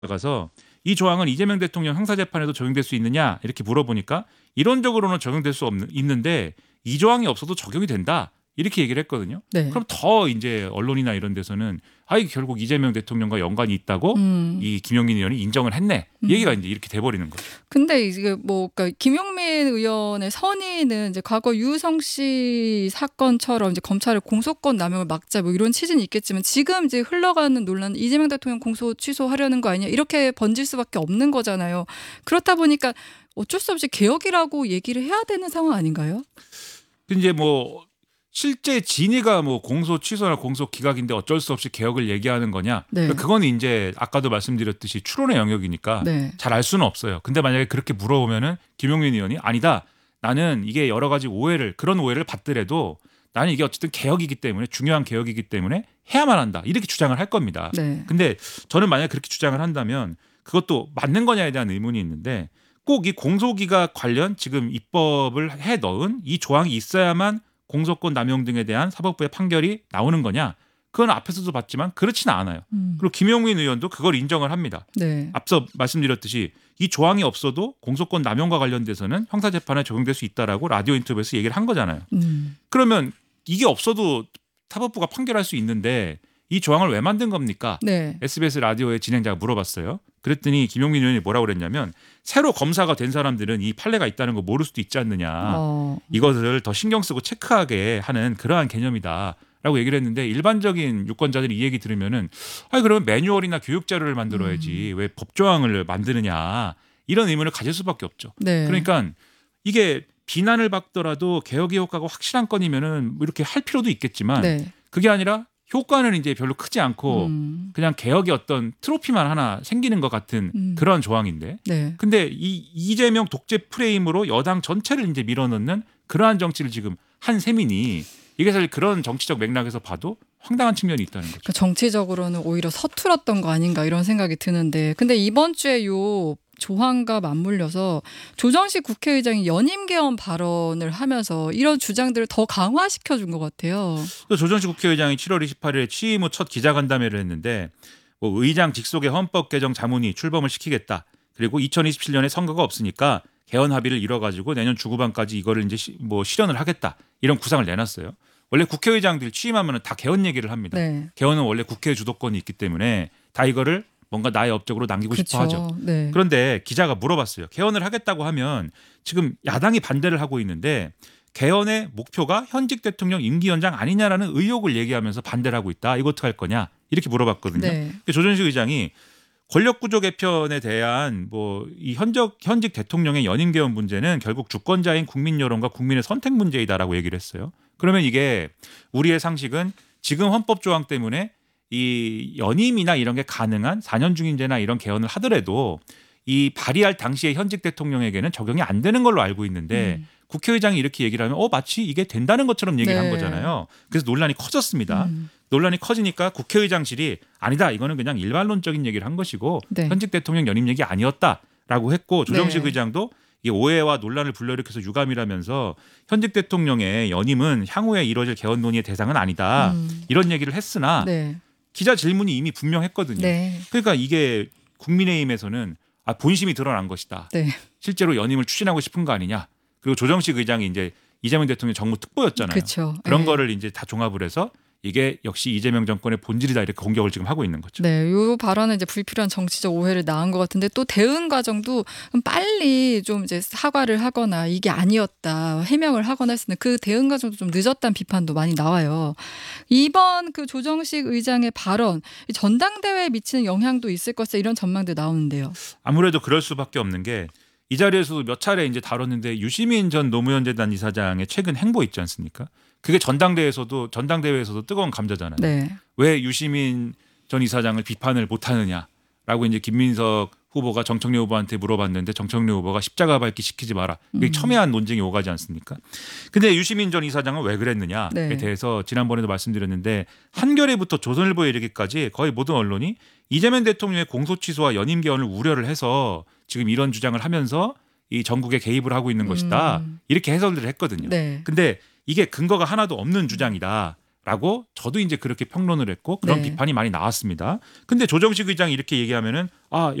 가서 이 조항은 이재명 대통령 형사재판에도 적용될 수 있느냐 이렇게 물어보니까 이론적으로는 적용될 수 있는데 이 조항이 없어도 적용이 된다. 이렇게 얘기를 했거든요. 네. 그럼 더 이제 언론이나 이런 데서는 이게 결국 이재명 대통령과 연관이 있다고 이 김용민 의원이 인정을 했네. 얘기가 이제 이렇게 돼버리는 거죠. 근데 이게 뭐 그러니까 김용민 의원의 선의는 이제 과거 유성 씨 사건처럼 이제 검찰의 공소권 남용을 막자 뭐 이런 취지는 있겠지만 지금 이제 흘러가는 논란은 이재명 대통령 공소 취소하려는 거 아니냐 이렇게 번질 수밖에 없는 거잖아요. 그렇다 보니까 어쩔 수 없이 개혁이라고 얘기를 해야 되는 상황 아닌가요? 이제 뭐 실제 진위가 뭐 공소 취소나 공소 기각인데 어쩔 수 없이 개혁을 얘기하는 거냐? 네. 그건 이제 아까도 말씀드렸듯이 추론의 영역이니까 네. 잘 알 수는 없어요. 근데 만약에 그렇게 물어보면은 김용민 의원이 아니다. 나는 이게 여러 가지 그런 오해를 받더라도 나는 이게 어쨌든 개혁이기 때문에 중요한 개혁이기 때문에 해야만 한다. 이렇게 주장을 할 겁니다. 네. 근데 저는 만약에 그렇게 주장을 한다면 그것도 맞는 거냐에 대한 의문이 있는데 꼭 이 공소기각 관련 지금 입법을 해 넣은 이 조항이 있어야만 공소권 남용 등에 대한 사법부의 판결이 나오는 거냐? 그건 앞에서도 봤지만 그렇지는 않아요. 그리고 김용민 의원도 그걸 인정을 합니다. 네. 앞서 말씀드렸듯이 이 조항이 없어도 공소권 남용과 관련돼서는 형사재판에 적용될 수 있다라고 라디오 인터뷰에서 얘기를 한 거잖아요. 그러면 이게 없어도 사법부가 판결할 수 있는데 이 조항을 왜 만든 겁니까? 네. SBS 라디오의 진행자가 물어봤어요. 그랬더니 김용민 의원이 뭐라고 그랬냐면 새로 검사가 된 사람들은 이 판례가 있다는 거 모를 수도 있지 않느냐. 이것을 더 신경 쓰고 체크하게 하는 그러한 개념이다라고 얘기를 했는데 일반적인 유권자들이 이 얘기 들으면은 그러면 매뉴얼이나 교육 자료를 만들어야지 왜 법조항을 만드느냐 이런 의문을 가질 수밖에 없죠. 네. 그러니까 이게 비난을 받더라도 개혁의 효과가 확실한 건이면은 뭐 이렇게 할 필요도 있겠지만 네. 그게 아니라 효과는 이제 별로 크지 않고 그냥 개혁의 어떤 트로피만 하나 생기는 것 같은 그런 조항인데. 네. 근데 이 이재명 독재 프레임으로 여당 전체를 이제 밀어넣는 그러한 정치를 지금 한 셈이니 이게 사실 그런 정치적 맥락에서 봐도 황당한 측면이 있다는 거죠. 그러니까 정치적으로는 오히려 서툴었던 거 아닌가 이런 생각이 드는데 근데 이번 주에 요 조항과 맞물려서 조정식 국회의장이 연임 개헌 발언을 하면서 이런 주장들을 더 강화시켜 준 것 같아요. 또 조정식 국회의장이 7월 28일에 취임 후 첫 기자간담회를 했는데 뭐 의장 직속의 헌법 개정 자문위 출범을 시키겠다. 그리고 2027년에 선거가 없으니까 개헌 합의를 이뤄가지고 내년 중후반까지 이거를 이제 뭐 실현을 하겠다. 이런 구상을 내놨어요. 원래 국회의장들 취임하면 다 개헌 얘기를 합니다. 네. 개헌은 원래 국회 주도권이 있기 때문에 다 이거를 뭔가 나의 업적으로 남기고 그렇죠. 싶어 하죠. 네. 그런데 기자가 물어봤어요. 개헌을 하겠다고 하면 지금 야당이 반대를 하고 있는데 개헌의 목표가 현직 대통령 임기 연장 아니냐라는 의혹을 얘기하면서 반대를 하고 있다. 이거 어떻게 할 거냐 이렇게 물어봤거든요. 네. 조정식 의장이 권력구조 개편에 대한 뭐 이 현직 대통령의 연임 개헌 문제는 결국 주권자인 국민 여론과 국민의 선택 문제이다라고 얘기를 했어요. 그러면 이게 우리의 상식은 지금 헌법 조항 때문에 이 연임이나 이런 게 가능한 4년 중인제나 이런 개헌을 하더라도 이 발의할 당시의 현직 대통령에게는 적용이 안 되는 걸로 알고 있는데 국회의장이 이렇게 얘기를 하면 마치 이게 된다는 것처럼 얘기를 한 거잖아요. 그래서 논란이 커졌습니다. 논란이 커지니까 국회의장실이 아니다. 이거는 그냥 일반론적인 얘기를 한 것이고 네. 현직 대통령 연임 얘기 아니었다라고 했고 조정식 네. 의장도 이 오해와 논란을 불러일으켜서 유감이라면서 현직 대통령의 연임은 향후에 이루어질 개헌 논의의 대상은 아니다. 이런 얘기를 했으나 네. 기자 질문이 이미 분명했거든요. 네. 그러니까 이게 국민의힘에서는 본심이 드러난 것이다. 네. 실제로 연임을 추진하고 싶은 거 아니냐. 그리고 조정식 의장이 이제 이재명 대통령 정무 특보였잖아요. 그렇죠. 그런 네. 거를 이제 다 종합을 해서 이게 역시 이재명 정권의 본질이다 이렇게 공격을 지금 하고 있는 거죠. 네, 이 발언은 이제 불필요한 정치적 오해를 낳은 것 같은데 또 대응 과정도 빨리 좀 이제 사과를 하거나 이게 아니었다 해명을 하거나 했으면 그 대응 과정도 좀 늦었다는 비판도 많이 나와요. 이번 그 조정식 의장의 발언 전당대회에 미치는 영향도 있을 것이다 이런 전망도 나오는데요. 아무래도 그럴 수밖에 없는 게 이 자리에서도 몇 차례 이제 다뤘는데 유시민 전 노무현 재단 이사장의 최근 행보 있지 않습니까? 그게 전당대회에서도 뜨거운 감자잖아요. 네. 왜 유시민 전 이사장을 비판을 못하느냐라고 이제 김민석 후보가 정청래 후보한테 물어봤는데 정청래 후보가 십자가 밟기 시키지 마라. 이게 첨예한 논쟁이 오가지 않습니까? 근데 유시민 전 이사장은 왜 그랬느냐에 네. 대해서 지난번에도 말씀드렸는데 한겨레부터 조선일보에 이르기까지 거의 모든 언론이 이재명 대통령의 공소 취소와 연임 개헌을 우려를 해서 지금 이런 주장을 하면서 이 전국에 개입을 하고 있는 것이다. 이렇게 해설을 했거든요. 네. 근데 이게 근거가 하나도 없는 주장이다. 라고 저도 이제 그렇게 평론을 했고 그런 네. 비판이 많이 나왔습니다. 근데 조정식 의장이 이렇게 얘기하면은 아